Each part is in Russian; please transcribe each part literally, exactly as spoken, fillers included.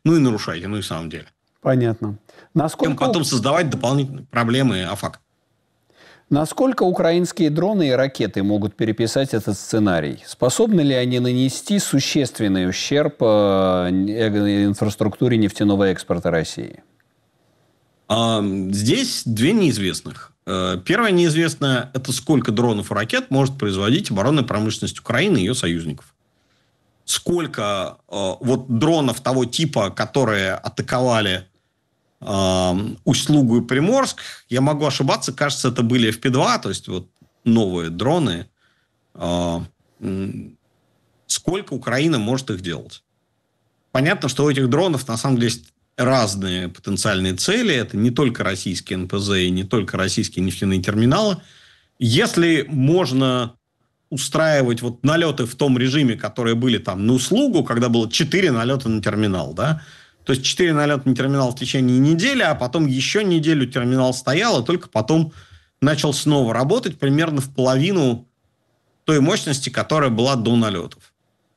ну и нарушайте, ну и в самом деле. Понятно. Насколько... Потом создавать дополнительные проблемы, а факт. Насколько украинские дроны и ракеты могут переписать этот сценарий? Способны ли они нанести существенный ущерб инфраструктуре нефтяного экспорта России? Здесь две неизвестных. Первое неизвестное – это сколько дронов и ракет может производить оборонная промышленность Украины и ее союзников. Сколько вот дронов того типа, которые атаковали Усть-Лугу и Приморск, я могу ошибаться, кажется, это были эф пи два, то есть вот новые дроны. Сколько Украина может их делать? Понятно, что у этих дронов на самом деле есть разные потенциальные цели. Это не только российские эн пэ зэ и не только российские нефтяные терминалы. Если можно устраивать вот налеты в том режиме, которые были там на услугу, когда было четыре налета на терминал, да, то есть четыре налета на терминал в течение недели, а потом еще неделю терминал стоял, и только потом начал снова работать примерно в половину той мощности, которая была до налетов.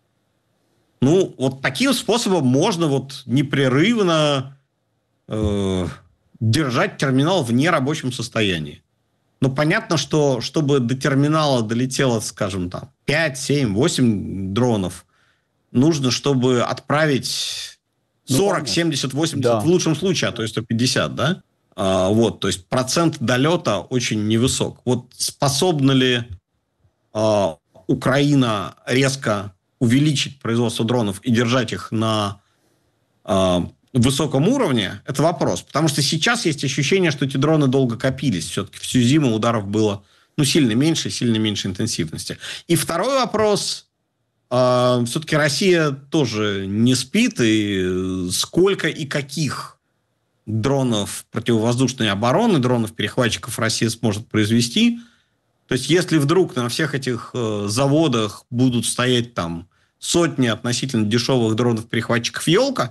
Ну, вот таким способом можно вот непрерывно э, держать терминал в нерабочем состоянии. Но понятно, что чтобы до терминала долетело, скажем, там пять, семь, восемь дронов, нужно, чтобы отправить сорок, семьдесят, восемьдесят, да. В лучшем случае, а то есть сто пятьдесят, да? А, вот, то есть процент долета очень невысок. Вот способна ли а, Украина резко увеличить производство дронов и держать их на э, высоком уровне, это вопрос. Потому что сейчас есть ощущение, что эти дроны долго копились. Все-таки всю зиму ударов было ну, сильно меньше, сильно меньше интенсивности. И второй вопрос. Э, все-таки Россия тоже не спит. И сколько и каких дронов противовоздушной обороны, дронов-перехватчиков Россия сможет произвести. То есть, если вдруг на всех этих э, заводах будут стоять там сотни относительно дешевых дронов-перехватчиков «Елка»,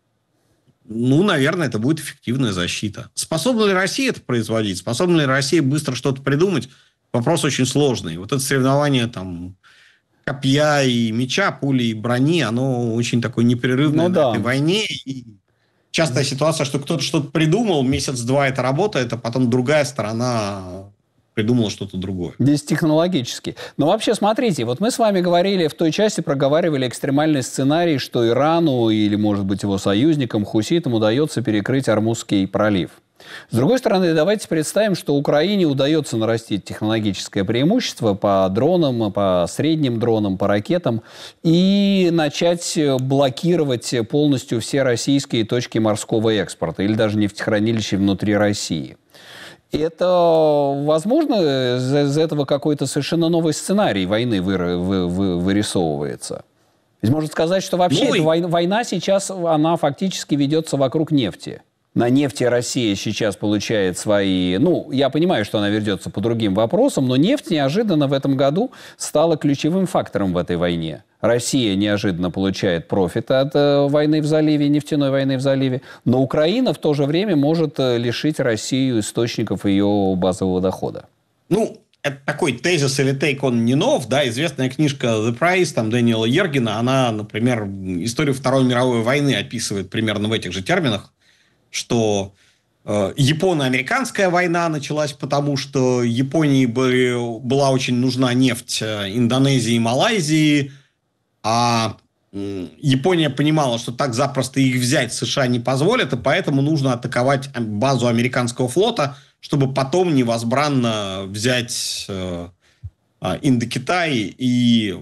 ну, наверное, это будет эффективная защита. Способна ли Россия это производить? Способна ли Россия быстро что-то придумать? Вопрос очень сложный. Вот это соревнование там копья и меча, пули и брони, оно очень такое непрерывное ну, на да. этой войне. И частая ситуация, что кто-то что-то придумал, месяц-два это работает, а потом другая сторона придумала что-то другое. Здесь технологически. Но вообще, смотрите, вот мы с вами говорили, в той части проговаривали экстремальный сценарий, что Ирану или, может быть, его союзникам, хуситам удается перекрыть Ормузский пролив. С другой стороны, давайте представим, что Украине удается нарастить технологическое преимущество по дронам, по средним дронам, по ракетам и начать блокировать полностью все российские точки морского экспорта или даже нефтехранилища внутри России. Это, возможно, из этого какой-то совершенно новый сценарий войны вы, вы, вы, вырисовывается. Ведь можно сказать, что вообще ну, эта война, война сейчас, она фактически ведется вокруг нефти. На нефти Россия сейчас получает свои... Ну, я понимаю, что она ведется по другим вопросам, но нефть неожиданно в этом году стала ключевым фактором в этой войне. Россия неожиданно получает профит от э, войны в заливе, нефтяной войны в заливе, но Украина в то же время может лишить Россию источников ее базового дохода. Ну, это такой тезис или тейк, он не нов, да, известная книжка «The Price», там, Дэниела Ергена, она, например, историю Второй мировой войны описывает примерно в этих же терминах, что э, японо-американская война началась потому, что Японии были, была очень нужна нефть Индонезии и Малайзии, а э, Япония понимала, что так запросто их взять США не позволят, и поэтому нужно атаковать базу американского флота, чтобы потом невозбранно взять э, Индокитай и,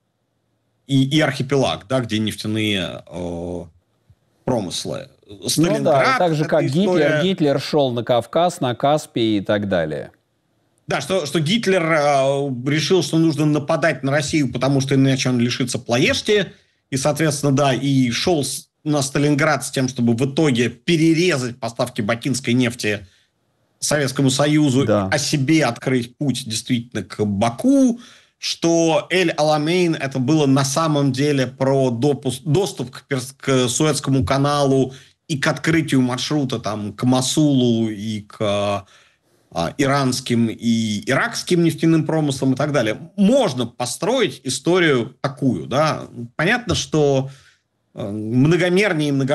и, и архипелаг, да, где нефтяные э, промыслы. Ну да, так же, как история... Гитлер, Гитлер шел на Кавказ, на Каспий и так далее. Да, что, что Гитлер э, решил, что нужно нападать на Россию, потому что иначе он лишится Плоешти. И, соответственно, да, и шел на Сталинград с тем, чтобы в итоге перерезать поставки бакинской нефти Советскому Союзу, да. А себе открыть путь действительно к Баку. Что Эль-Аламейн это было на самом деле про допуск, доступ к, к Суэцкому каналу и к открытию маршрута там, к Мосулу и к а, иранским и иракским нефтяным промыслам и так далее. Можно построить историю такую. Да? Понятно, что многомернее и много